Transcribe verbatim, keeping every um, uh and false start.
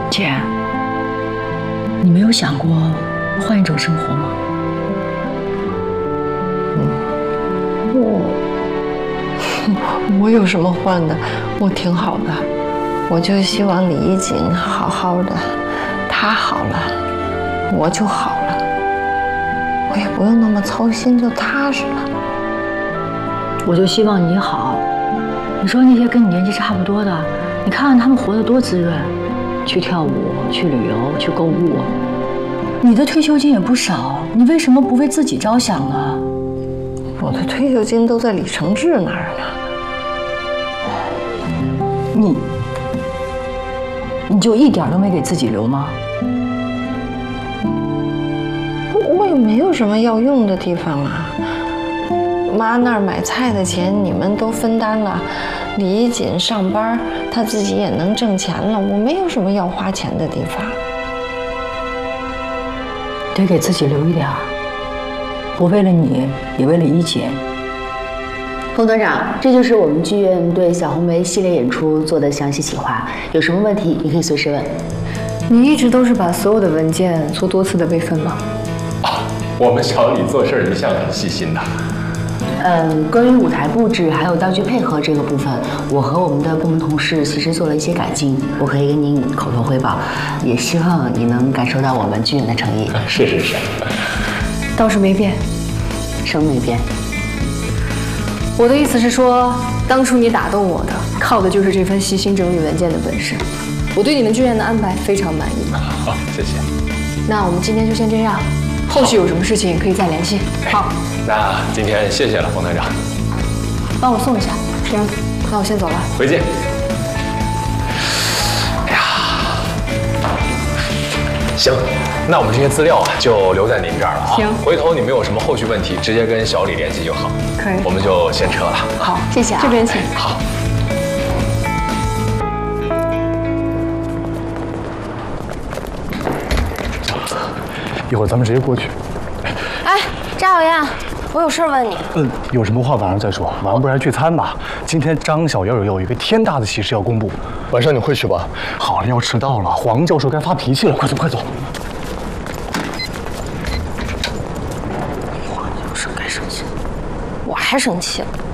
姐，你没有想过换一种生活吗？ 我我有什么换的？我挺好的，我就希望李一锦好好的，她好了，我就好了，我也不用那么操心，就踏实了。 我就希望你好。你说那些跟你年纪差不多的，你看看他们活得多滋润，去跳舞，去旅游，去购物。你的退休金也不少，你为什么不为自己着想呢？ 我的退休金都在李承志那儿呢。 你，你就一点都没给自己留吗？ 我也没有什么要用的地方啊。妈那儿买菜的钱你们都分担了，李一锦上班，她自己也能挣钱了，我没有什么要花钱的地方。 得给自己留一点儿。我为了你，也为了一姐。 冯团长，这就是我们剧院对小红梅系列演出做的详细企划，有什么问题你可以随时问。 你一直都是把所有的文件做多次的备份吗？ 啊，我们小李做事一向很细心的。 嗯，关于舞台布置还有道具配合这个部分，我和我们的部门同事其实做了一些改进，我可以跟您口头汇报，也希望你能感受到我们剧院的诚意。 是是是， 倒是没变， 什么没变？ 我的意思是说，当初你打动我的，靠的就是这份细心整理文件的本事。我对你们剧院的安排非常满意。 好，谢谢。 那我们今天就先这样，后续有什么事情可以再联系。好， 那今天谢谢了，冯团长。 帮我送一下。这样，那我先走了。 回见。哎呀，行，那我们这些资料啊，就留在您这儿了啊。 行， 回头你们有什么后续问题，直接跟小李联系就好。 可以。 我们就先撤了。 好，谢谢啊。这边请。 好。 一会儿咱们直接过去。 哎，张小燕，我有事问你。 嗯，有什么话晚上再说，晚上不然聚餐吧。今天张小燕有一个天大的喜事要公布，晚上你会去吧？好了，要迟到了，黄教授该发脾气了，快走快走。 黄教授该生气了，我还生气了。